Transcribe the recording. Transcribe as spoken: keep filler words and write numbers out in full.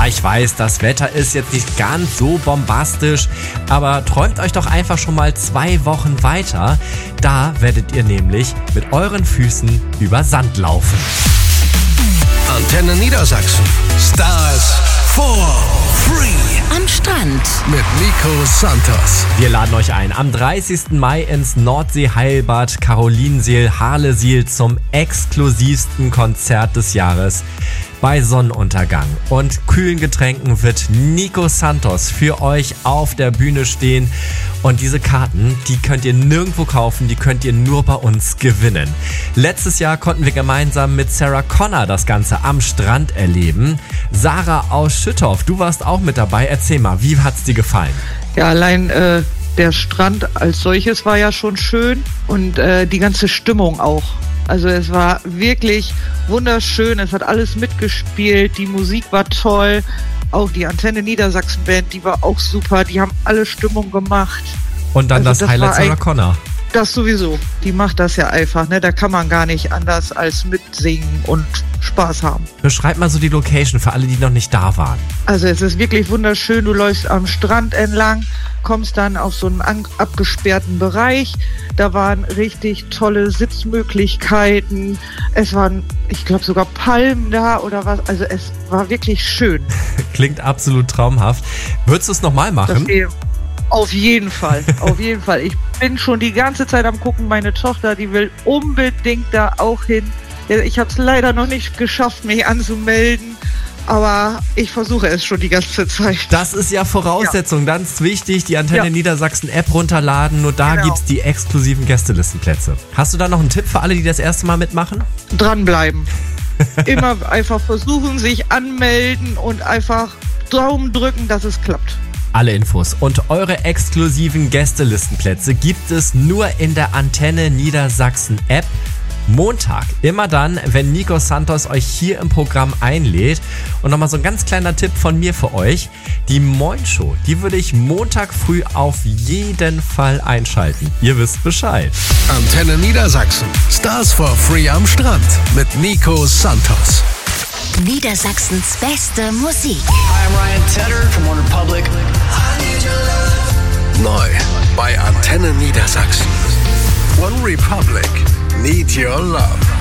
Ja, ich weiß, das Wetter ist jetzt nicht ganz so bombastisch, aber träumt euch doch einfach schon mal zwei Wochen weiter. Da werdet ihr nämlich mit euren Füßen über Sand laufen. Antenne Niedersachsen. Stars for free. Am Strand. Mit Nico Santos. Wir laden euch ein am dreißigsten Mai ins Nordsee-Heilbad Karolinensiel-Harlesiel zum exklusivsten Konzert des Jahres. Bei Sonnenuntergang und kühlen Getränken wird Nico Santos für euch auf der Bühne stehen. Und diese Karten, die könnt ihr nirgendwo kaufen, die könnt ihr nur bei uns gewinnen. Letztes Jahr konnten wir gemeinsam mit Sarah Connor das Ganze am Strand erleben. Sarah aus Schüttorf, du warst auch mit dabei. Erzähl mal, wie hat's dir gefallen? Ja, allein äh, der Strand als solches war ja schon schön und äh, die ganze Stimmung auch. Also es war wirklich wunderschön, es hat alles mitgespielt, die Musik war toll, auch die Antenne Niedersachsen Band, die war auch super, die haben alle Stimmung gemacht. Und dann also das, das Highlight Sarah Connor. Das sowieso, die macht das ja einfach, ne? Da kann man gar nicht anders als mitsingen und Spaß haben. Beschreib mal so die Location für alle, die noch nicht da waren. Also es ist wirklich wunderschön, du läufst am Strand entlang, kommst dann auf so einen an- abgesperrten Bereich, da waren richtig tolle Sitzmöglichkeiten, es waren, ich glaube sogar Palmen da oder was, also es war wirklich schön. Klingt absolut traumhaft. Würdest du es nochmal machen? Das Auf jeden Fall, auf jeden Fall. Ich bin schon die ganze Zeit am gucken, meine Tochter, die will unbedingt da auch hin. Ich habe es leider noch nicht geschafft, mich anzumelden, aber ich versuche es schon die ganze Zeit. Das ist ja Voraussetzung, ja. Ganz wichtig, die Antenne ja. Niedersachsen App runterladen, nur da genau. Gibt's die exklusiven Gästelistenplätze. Hast du da noch einen Tipp für alle, die das erste Mal mitmachen? Dranbleiben. Immer einfach versuchen, sich anmelden und einfach Daumen drücken, dass es klappt. Alle Infos und eure exklusiven Gästelistenplätze gibt es nur in der Antenne Niedersachsen App. Montag, immer dann, wenn Nico Santos euch hier im Programm einlädt. Und nochmal so ein ganz kleiner Tipp von mir für euch. Die Moin Show, die würde ich Montag früh auf jeden Fall einschalten. Ihr wisst Bescheid. Antenne Niedersachsen. Stars for free am Strand mit Nico Santos. Niedersachsens beste Musik. Hi, I'm Ryan Tedder from OneRepublic. Neu bei Antenne Niedersachsen. One Republic. Need Your Love.